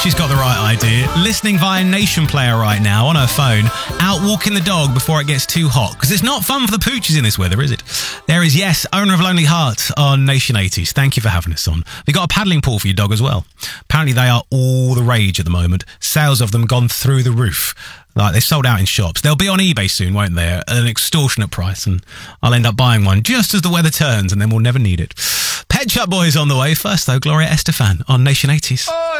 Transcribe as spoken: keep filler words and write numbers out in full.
She's got the right idea. Listening via Nation Player right now on her phone, out walking the dog before it gets too hot. Because it's not fun for the pooches in this weather, is it? There is, yes, Owner of Lonely Heart on Nation eighties. Thank you for having us on. We've got a paddling pool for your dog as well. Apparently they are all the rage at the moment. Sales of them gone through the roof. Like, they're sold out in shops. They'll be on eBay soon, won't they? At an extortionate price. And I'll end up buying one just as the weather turns, and then we'll never need it. Pet Shop Boys on the way. First, though, Gloria Estefan on Nation eighties.